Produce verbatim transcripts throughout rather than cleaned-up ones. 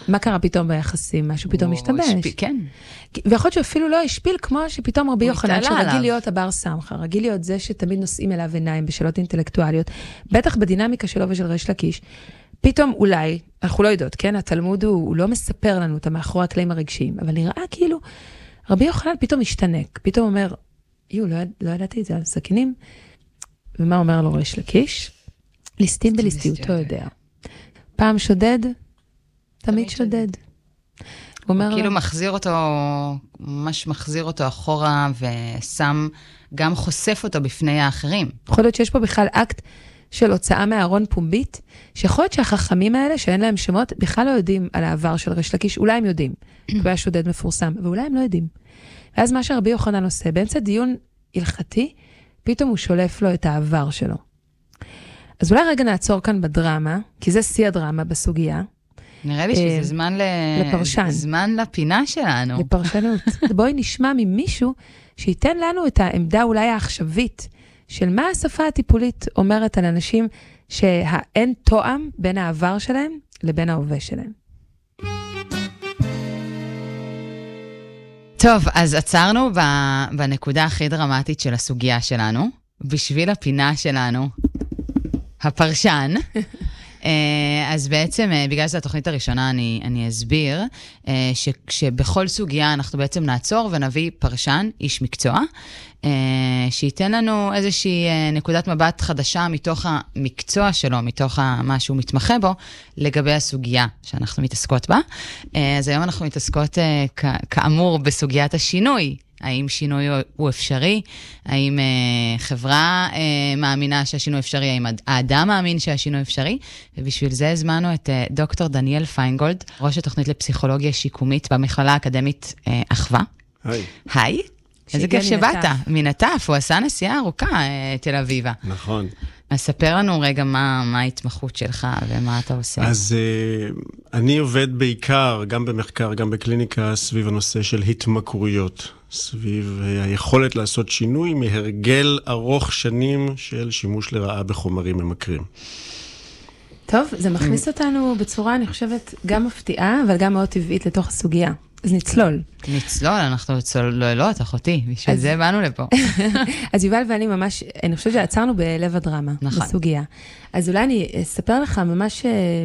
מה קרה פתאום ביחסים? משהו פתאום משתבש. כן. ויכול להיות שאפילו לא השפיל, כמו שפתאום רבי יוחנן, שרגיל להיות הבר סמכה, רגיל להיות זה שתמיד נושאים אליו עיניים בשאלות אינטלקטואליות, בטח בדינמיקה שלו ושל ריש לקיש, פתאום אולי, אנחנו לא יודעות, כן? התלמוד הוא, הוא לא מספר לנו את המאחורי הקלעים הרגשיים, אבל נראה כאילו, רבי יוחנן פתאום משתנק, פתאום אומר, יו, לא, לא ידעתי את זה, על סכינים, ומה אומר לו ריש לקיש? ליסטין בליסטיותו יודע. פעם שודד, תמיד שודד. הוא אומר כאילו מחזיר אותו, ממש מחזיר אותו אחורה, ושם, גם חושף אותו בפני האחרים. יכול להיות שיש פה בכלל אקט של הוצאה מהארון פומבית, שיכול להיות שהחכמים האלה, שאין להם שמות, בכלל לא יודעים על העבר של ריש לקיש, אולי הם יודעים, כי הוא היה שודד מפורסם, ואולי הם לא יודעים. ואז מה שרבי יוחנן עושה, באמצע דיון הלכתי, פתאום הוא שולף לו את העבר שלו. אז אולי רגע נעצור כאן בדרמה, כי זה שיא הדרמה בסוגיה. נראה לי שזה זמן לפרשן. זמן לפינה שלנו. לפרשנות. בואי נשמע ממישהו שייתן לנו את העמדה אולי העכשווית, של מה השפה הטיפולית אומרת על אנשים שהאין תואם בין העבר שלהם לבין ההווה שלהם. טוב, אז עצרנו בנקודה הכי דרמטית של הסוגיה שלנו, בשביל הפינה שלנו, הפרשן. אז בעצם, בגלל שזו התוכנית הראשונה, אני, אני אסביר שבכל סוגיה אנחנו בעצם נעצור ונביא פרשן, איש מקצוע, שייתן לנו איזושהי נקודת מבט חדשה מתוך המקצוע שלו, מתוך מה שהוא מתמחה בו, לגבי הסוגיה שאנחנו מתעסקות בה. אז היום אנחנו מתעסקות כאמור בסוגיית השינוי. האם שינוי הוא אפשרי? האם אה, חברה אה, מאמינה שהשינוי אפשרי? האם האדם מאמין שהשינוי אפשרי? ובשביל זה הזמנו את אה, דוקטור דניאל פיינגולד, ראש התוכנית לפסיכולוגיה שיקומית במכללה האקדמית אה, אחווה. היי. היי. איזה כיף שבאת. מנטף, הוא עשה נסיעה ארוכה, אה, תל אביבה. נכון. אז ספר לנו רגע מה, מה ההתמחות שלך ומה אתה עושה. אז uh, אני עובד בעיקר, גם במחקר, גם בקליניקה, סביב הנושא של התמכרויות. סביב uh, היכולת לעשות שינוי מהרגל ארוך שנים של שימוש לרעה בחומרים ממכרים. טוב, זה מכניס אותנו בצורה, אני חושבת, גם מפתיעה, אבל גם מאוד טבעית לתוך הסוגיה. אז נצלול. נצלול, אנחנו צוללות, אחותי, בשביל זה באנו לפה. אז יובל ואני ממש, אני חושבת שעצרנו בלב הדרמה, נכון. בסוגיה. אז אולי אני אספר לך ממש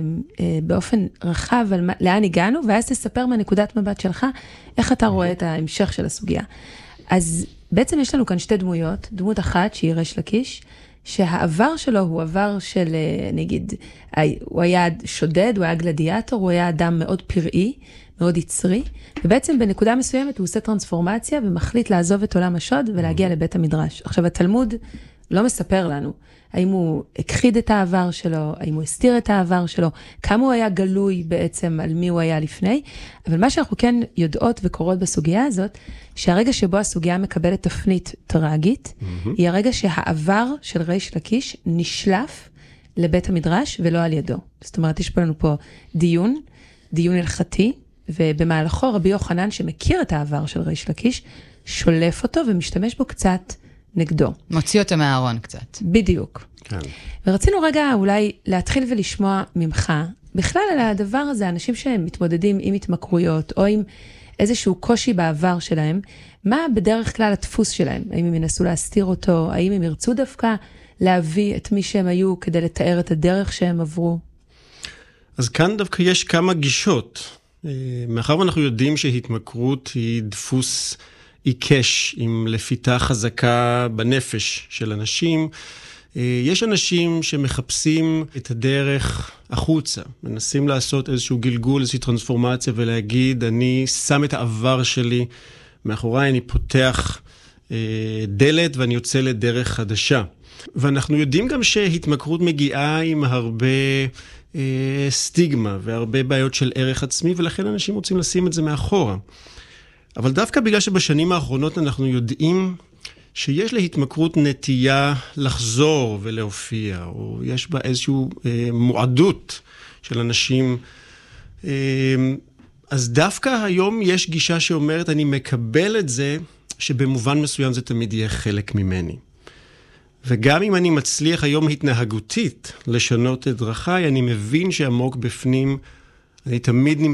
באופן רחב על לאן הגענו, ואז תספר מהנקודת מבט שלך, איך אתה רואה את ההמשך של הסוגיה. אז בעצם יש לנו כאן שתי דמויות, דמות אחת שהיא ריש לקיש, שהעבר שלו הוא עבר של, נגיד, הוא היה שודד, הוא היה גלדיאטור, הוא היה אדם מאוד פראי, מאוד יצרי, ובעצם בנקודה מסוימת הוא עושה טרנספורמציה ומחליט לעזוב את עולם השוד ולהגיע לבית המדרש. עכשיו, התלמוד לא מספר לנו האם הוא הכחיד את העבר שלו, האם הוא הסתיר את העבר שלו, כמה הוא היה גלוי בעצם על מי הוא היה לפני, אבל מה שאנחנו כן יודעות וקורות בסוגיה הזאת, שהרגע שבו הסוגיה מקבלת תפנית טרגית, mm-hmm. היא הרגע שהעבר של ריש לקיש נשלף לבית המדרש ולא על ידו. זאת אומרת, יש פה לנו פה דיון, דיון הלכתי, ובמהלכו רבי יוחנן שמכיר את העבר של ריש לקיש, שולף אותו ומשתמש בו קצת נגדו. מוציא אותו מהארון קצת. בדיוק. כן. ורצינו רגע אולי להתחיל ולשמוע ממך, בכלל על הדבר הזה, אנשים שהם מתמודדים עם התמכרויות, או עם איזשהו קושי בעבר שלהם, מה בדרך כלל הדפוס שלהם? האם הם ינסו להסתיר אותו? האם הם ירצו דווקא להביא את מי שהם היו כדי לתאר את הדרך שהם עברו? אז כאן דווקא יש כמה גישות. מאחר ואנחנו יודעים שהתמכרות היא דפוס עיקש עם לפיתה חזקה בנפש של אנשים, יש אנשים שמחפשים את הדרך החוצה, מנסים לעשות איזשהו גלגול, איזושהי טרנספורמציה ולהגיד, אני שם את העבר שלי מאחוריי, אני פותח דלת ואני יוצא לדרך חדשה. ואנחנו יודעים גם שהתמכרות מגיעה עם הרבה סטיגמה והרבה בעיות של ערך עצמי, ולכן אנשים רוצים לשים את זה מאחורה. אבל דווקא בגלל שבשנים האחרונות אנחנו יודעים שיש להתמכרות נטייה לחזור ולהופיע, או יש בה איזושהי אה, מועדות של אנשים, אה, אז דווקא היום יש גישה שאומרת, אני מקבל את זה, שבמובן מסוים זה תמיד יהיה חלק ממני. וגם אם אני מצליח היום התנהגותית לשנות את דרכיי, אני מבין שעמוק בפנים, אני תמיד נמצא,